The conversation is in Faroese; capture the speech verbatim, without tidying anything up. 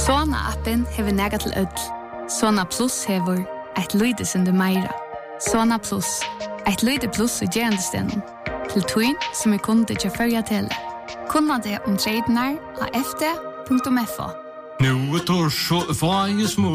Sona-appen hever nega til ødel. Sona Plus hever eit lydesende meira. Sona Plus, eit lyde plus i gerandestenen. Til tøyn som er kunde til førja tele. Kunna det om tradenar av f d punktum f a. Nu är torsdag, vad är små